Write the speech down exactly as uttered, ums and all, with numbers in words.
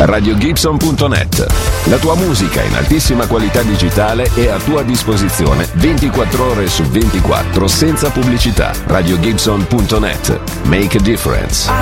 radio gibson punto net. La tua musica in altissima qualità digitale è a tua disposizione ventiquattro ore su ventiquattro senza pubblicità. radio gibson punto net. Make a difference.